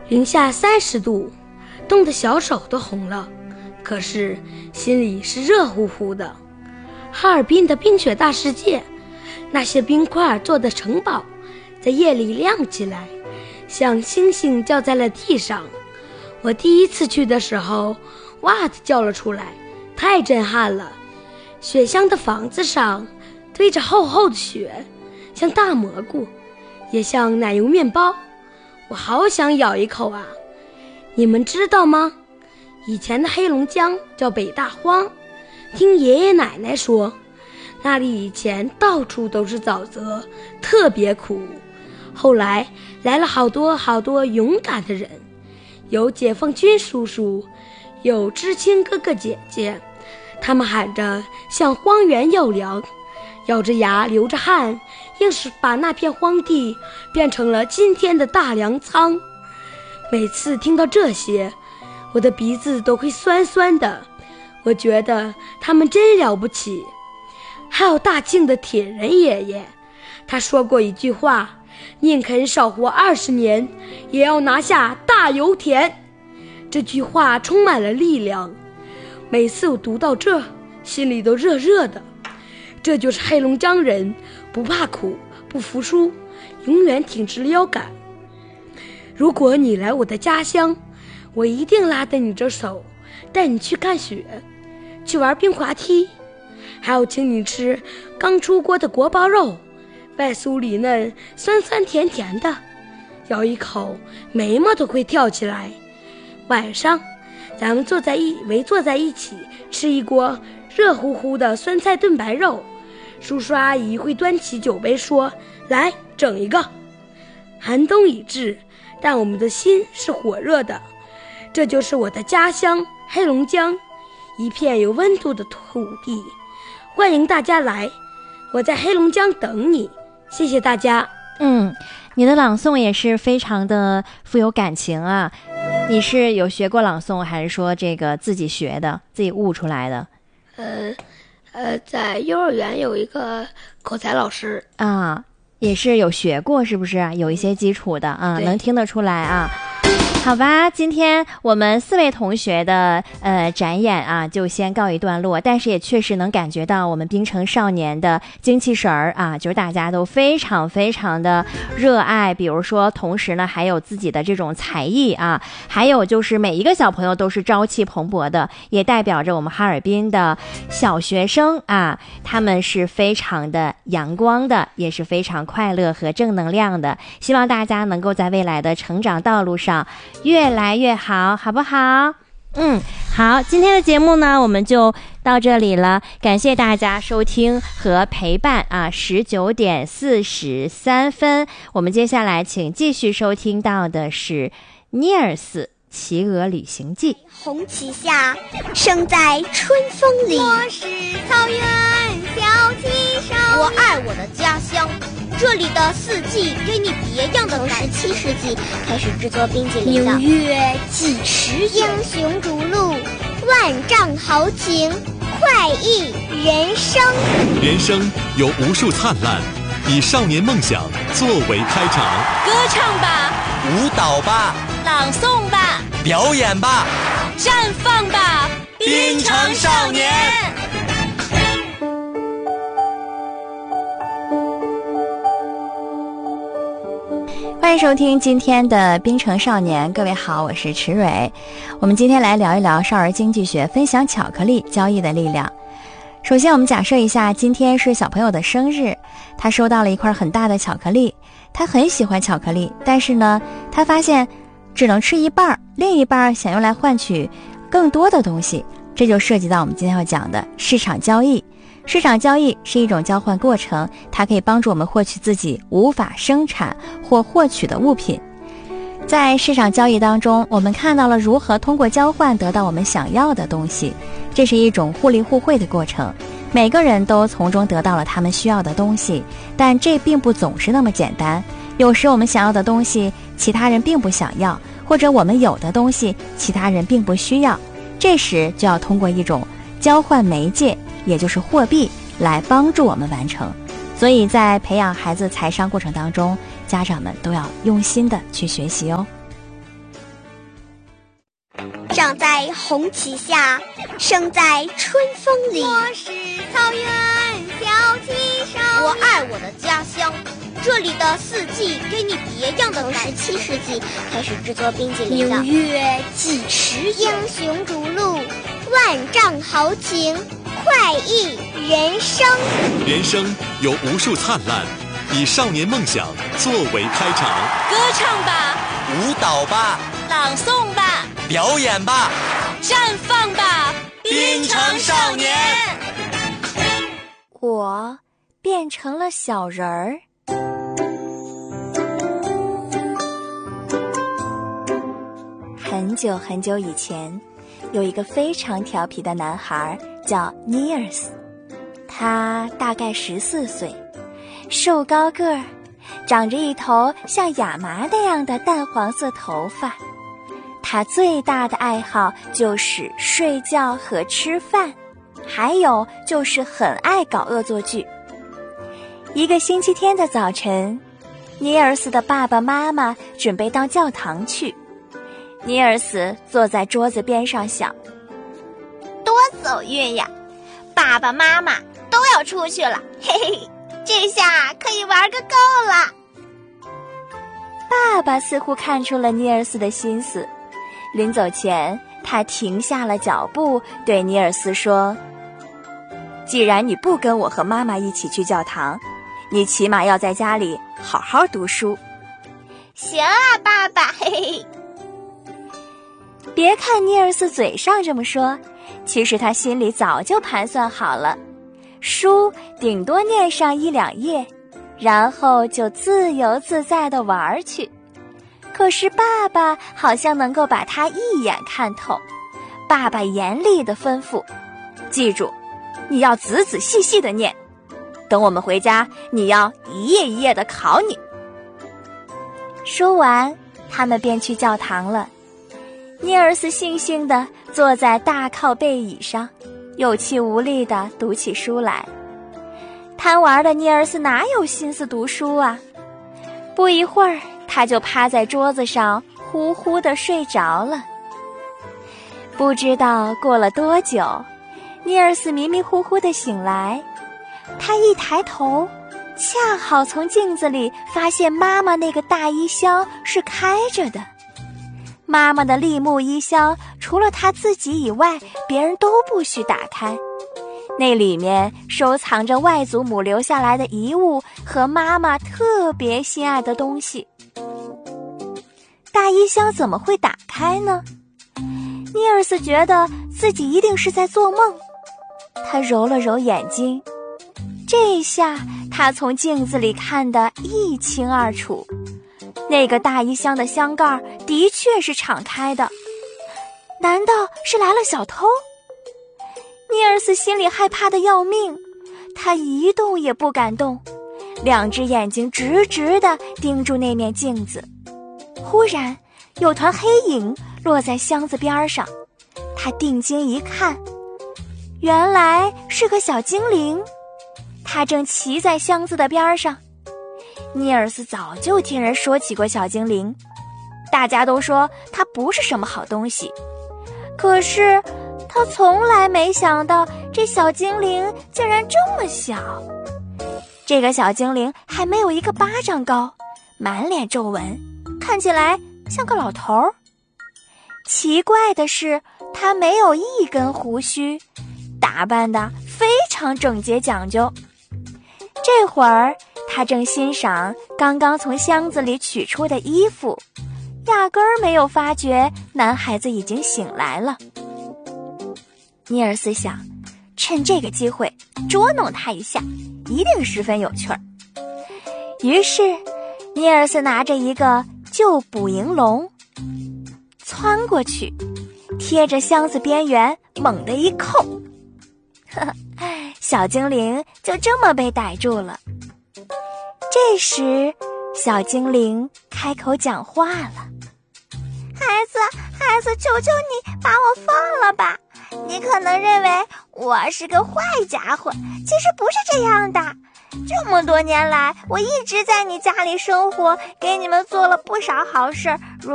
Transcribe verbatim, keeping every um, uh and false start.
零下三十度，冻得小手都红了，可是心里是热乎乎的。哈尔滨的冰雪大世界，那些冰块做的城堡在夜里亮起来，像星星掉在了地上。我第一次去的时候，哇的叫了出来，太震撼了。雪乡的房子上堆着厚厚的雪，像大蘑菇，也像奶油面包，我好想咬一口啊！你们知道吗？以前的黑龙江叫北大荒，听爷爷奶奶说，那里以前到处都是沼泽，特别苦。后来来了好多好多勇敢的人，有解放军叔叔，有知青哥哥姐姐，他们喊着向荒原要粮，咬着牙流着汗，硬是把那片荒地变成了今天的大粮仓。每次听到这些，我的鼻子都会酸酸的，我觉得他们真了不起。还有大庆的铁人爷爷，他说过一句话，宁肯少活二十年，也要拿下大油田。这句话充满了力量，每次我读到这，心里都热热的。这就是黑龙江人，不怕苦，不服输，永远挺直腰杆。如果你来我的家乡，我一定拉着你的手，带你去看雪，去玩冰滑梯，还要请你吃刚出锅的锅包肉，外酥里嫩，酸酸甜甜的，咬一口眉毛都会跳起来。晚上咱们坐在一围坐在一起，吃一锅热乎乎的酸菜炖白肉，叔叔阿姨会端起酒杯说，来整一个。寒冬已至，但我们的心是火热的。这就是我的家乡黑龙江，一片有温度的土地，欢迎大家来，我在黑龙江等你。谢谢大家。 嗯，你的朗诵也是非常的富有感情啊。你是有学过朗诵，还是说这个自己学的，自己悟出来的？ 呃呃，在幼儿园有一个口才老师啊，也是有学过，是不是？有一些基础的啊，能听得出来啊。好吧，今天我们四位同学的呃展演啊，就先告一段落。但是也确实能感觉到我们冰城少年的精气神儿啊，就是大家都非常非常的热爱。比如说，同时呢还有自己的这种才艺啊，还有就是每一个小朋友都是朝气蓬勃的，也代表着我们哈尔滨的小学生啊，他们是非常的阳光的，也是非常快乐和正能量的。希望大家能够在未来的成长道路上越来越好，好不好？嗯，好，今天的节目呢，我们就到这里了，感谢大家收听和陪伴啊！十九点四十三分，我们接下来请继续收听到的是《尼尔斯骑鹅旅行记》。 红旗下，生在春风里。 我是草原小骑手， 我爱我的家乡。这里的四季给你别样的。从十七世纪开始制作冰激凌的， 纽约几十英雄逐鹿，万丈豪情，快意人生。 人生有无数灿烂，以少年梦想作为开场。 歌唱吧， 舞蹈吧， 朗诵吧， 表演吧， 绽放吧， 冰城少年。 欢迎收听今天的冰城少年，各位好，我是池蕊。我们今天来聊一聊少儿经济学，分享巧克力交易的力量。首先我们假设一下，今天是小朋友的生日，他收到了一块很大的巧克力，他很喜欢巧克力，但是呢他发现只能吃一半，另一半想用来换取更多的东西，这就涉及到我们今天要讲的市场交易。市场交易是一种交换过程，它可以帮助我们获取自己无法生产或获取的物品。在市场交易当中，我们看到了如何通过交换得到我们想要的东西，这是一种互利互惠的过程，每个人都从中得到了他们需要的东西，但这并不总是那么简单。有时我们想要的东西其他人并不想要，或者我们有的东西其他人并不需要，这时就要通过一种交换媒介，也就是货币，来帮助我们完成。所以在培养孩子财商过程当中，家长们都要用心的去学习哦。 长在红旗下，生在春风里。 我是草原小旗手， 我爱我的家乡。这里的四季给你别样的。从十七世纪开始制作冰激凌的。 明月几时有？ 英雄逐鹿，万丈豪情，快意人生。 人生有无数灿烂，以少年梦想作为开场。 歌唱吧， 舞蹈吧， 朗诵吧， 表演吧， 绽放吧， 滨城少年。 我变成了小人儿。很久很久以前，有一个非常调皮的男孩叫尼尔斯，他大概十四岁，瘦高个儿，长着一头像亚麻那样的淡黄色头发。他最大的爱好就是睡觉和吃饭，还有就是很爱搞恶作剧。一个星期天的早晨，尼尔斯的爸爸妈妈准备到教堂去。尼尔斯坐在桌子边上想， 多走运呀，爸爸妈妈都要出去了，嘿嘿，这下可以玩个够了。 爸爸似乎看出了尼尔斯的心思，临走前他停下了脚步，对尼尔斯说，既然你不跟我和妈妈一起去教堂，你起码要在家里好好读书。 行啊，爸爸，嘿嘿。 别看尼尔斯嘴上这么说，其实他心里早就盘算好了，书顶多念上一两页，然后就自由自在地玩去。可是爸爸好像能够把他一眼看透，爸爸严厉地吩咐，记住，你要仔仔细细地念，等我们回家，你要一页一页地考你。说完，他们便去教堂了。尼尔斯悻悻地坐在大靠背椅上，有气无力地读起书来。贪玩的尼尔斯哪有心思读书啊？不一会儿，他就趴在桌子上呼呼地睡着了。不知道过了多久，尼尔斯迷迷糊糊地醒来，他一抬头，恰好从镜子里发现妈妈那个大衣箱是开着的。妈妈的栗木衣箱除了她自己以外，别人都不许打开。那里面收藏着外祖母留下来的遗物和妈妈特别心爱的东西。大衣箱怎么会打开呢？尼尔斯觉得自己一定是在做梦。他揉了揉眼睛，这下他从镜子里看得一清二楚。那个大衣箱的箱盖的确是敞开的，难道是来了小偷？尼尔斯心里害怕得要命，他一动也不敢动，两只眼睛直直地盯住那面镜子。忽然，有团黑影落在箱子边上，他定睛一看，原来是个小精灵，他正骑在箱子的边上。尼尔斯早就听人说起过小精灵，大家都说它不是什么好东西，可是他从来没想到这小精灵竟然这么小。这个小精灵还没有一个巴掌高，满脸皱纹，看起来像个老头儿。奇怪的是，他没有一根胡须，打扮得非常整洁讲究。这会儿他正欣赏刚刚从箱子里取出的衣服，压根儿没有发觉男孩子已经醒来了。尼尔斯想，趁这个机会捉弄他一下，一定十分有趣儿。于是尼尔斯拿着一个旧捕蝇笼，窜过去，贴着箱子边缘猛地一扣，呵呵，小精灵就这么被逮住了。这时小精灵开口讲话了， 孩子孩子，求求你把我放了吧，你可能认为我是个坏家伙，其实不是这样的。这么多年来，我一直在你家里生活，给你们做了不少好事。如